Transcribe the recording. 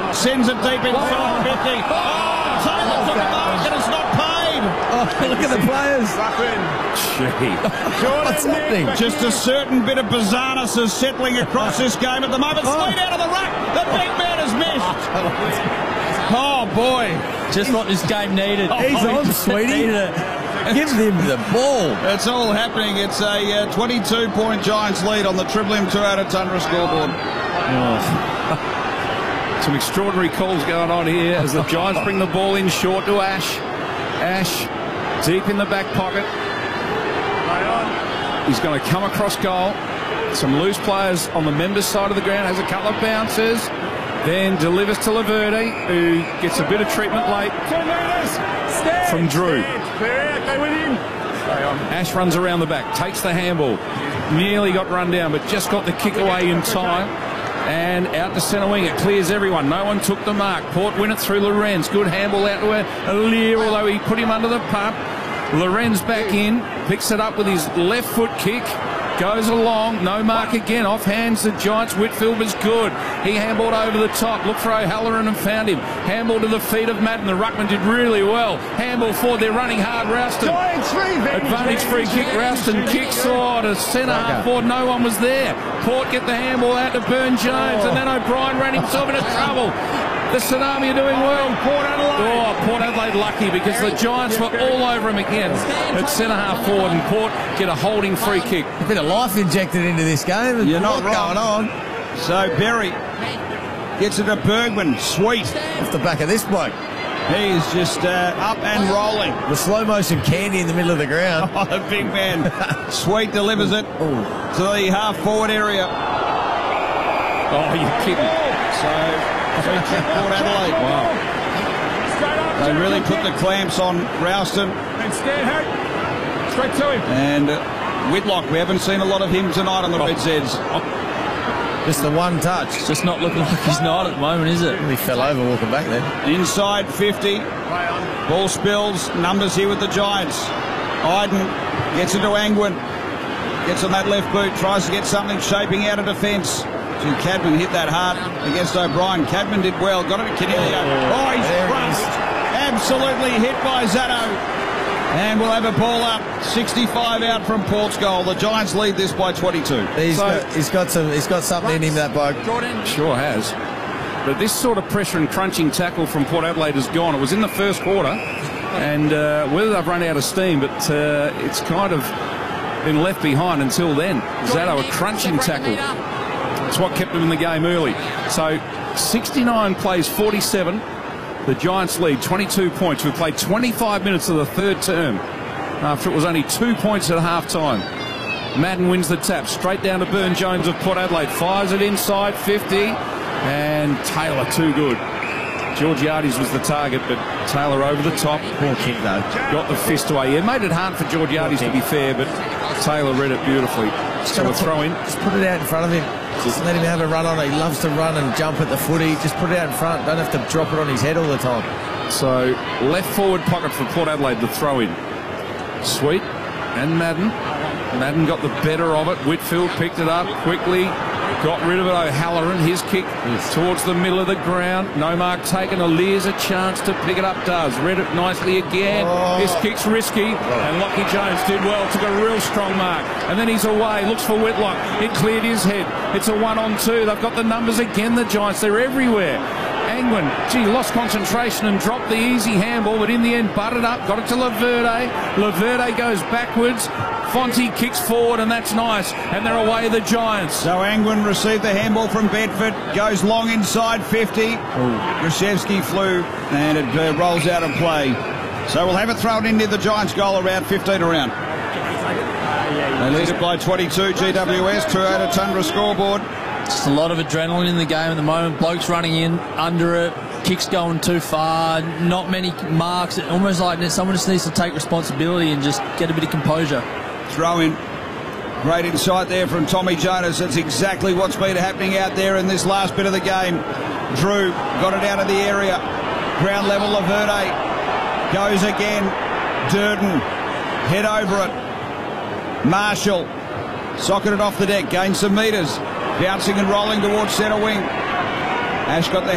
Sends it deep inside 50. Taylor took the mark and it's not paid. Look at the players. Gee. What's happening? Just a certain bit of bizarreness is settling across this game at the moment. Slade out of the ruck. The big man has missed. Oh, boy. Just what this game needed. He's on, sweetie. Give him the ball. It's all happening. It's a 22-point Giants lead on the Triple M Toyota Tundra scoreboard. Some extraordinary calls going on here as the Giants bring the ball in short to Ash. Ash deep in the back pocket. He's going to come across goal. Some loose players on the members' side of the ground. Has a couple of bounces. Then delivers to Laverde, who gets a bit of treatment late from Drew. Ash runs around the back, takes the handball. Nearly got run down, but just got the kick away in time. And out to centre wing, it clears everyone. No one took the mark. Port win it through Lorenz. Good handball out to Alier, although he put him under the pump. Lorenz back in, picks it up with his left foot kick. Goes along, no mark again, off hands the Giants. Whitfield was good. He handballed over the top, looked for O'Halloran and found him. Handball to the feet of Madden. The ruckman did really well. Handball forward, they're running hard. Rouston. Advantage free kick. Rouston kicks to centre half forward. No one was there. Port get the handball out to Burne-Jones, and then O'Brien ran himself into trouble. The Tsunami are doing well. Port Adelaide. Port Adelaide lucky because the Giants were all over him again at centre half forward, and Port get a holding free kick. A bit of life injected into this game. You're not wrong. Going on. So Berry gets it to Bergman. Sweet. Off the back of this bloke. He's just up and rolling. The slow motion candy in the middle of the ground. Oh, the big man. Sweet delivers it to the half forward area. Oh, you're kidding. So Port Adelaide. Wow. They really put the clamps on Rouston. Straight to him. And Whitlock, we haven't seen a lot of him tonight on the Red Zeds. Just the one touch. It's just not looking like he's not at the moment, is it? He fell over walking back there. Inside 50. Ball spills. Numbers here with the Giants. Iden gets into Angwin. Gets on that left boot. Tries to get something shaping out of defence. Cadman hit that hard against O'Brien. Cadman did well. Got it to Canelio. Oh, he's crushed. Absolutely hit by Zatto. And we'll have a ball up. 65 out from Port's goal. The Giants lead this by 22. He's got something in him, that bloke. Sure has. But this sort of pressure and crunching tackle from Port Adelaide has gone. It was in the first quarter, and whether they've run out of steam, but it's kind of been left behind until then. Zatto, a crunching tackle. It's what kept them in the game early. So 69 plays 47. The Giants lead 22 points. We've played 25 minutes of the third term after it was only 2 points at half-time. Madden wins the tap. Straight down to Burne-Jones of Port Adelaide. Fires it inside 50. And Taylor too good. Georgiades was the target, but Taylor over the top. Poor kick, though. Got the fist away. It made it hard for Georgiades to be fair, but Taylor read it beautifully. So a throw in. Just put it out in front of him. Just let him have a run on it. He loves to run and jump at the footy. Just put it out in front. Don't have to drop it on his head all the time. So left forward pocket for Port Adelaide, the throw in. Sweet and Madden. Madden got the better of it. Whitfield picked it up quickly. Got rid of it. O'Halloran, his kick towards the middle of the ground. No mark taken. Alier's a chance to pick it up. Does. Read it nicely again. His kick's risky. And Lockie Jones did well. Took a real strong mark. And then he's away. Looks for Whitlock. It cleared his head. It's a 1-on-2. They've got the numbers again, the Giants. They're everywhere. Angwin, gee, lost concentration and dropped the easy handball, but in the end butted up. Got it to Laverde. Laverde goes backwards. Fonte kicks forward, and that's nice. And they're away, the Giants. So Angwin received the handball from Bedford. Goes long inside 50. Grashevsky flew, and it rolls out of play. So we'll have it thrown into the Giants' goal around 15 around. They lead it by 22. GWS, Toyota Tundra scoreboard. Just a lot of adrenaline in the game at the moment. Blokes running in under it. Kicks going too far. Not many marks. Almost like someone just needs to take responsibility and just get a bit of composure. Throw in. Great insight there from Tommy Jonas. That's exactly what's been happening out there in this last bit of the game. Drew got it out of the area. Ground level, Laverde goes again. Durden, head over it. Marshall socketed off the deck, gained some metres. Bouncing and rolling towards centre wing. Ash got the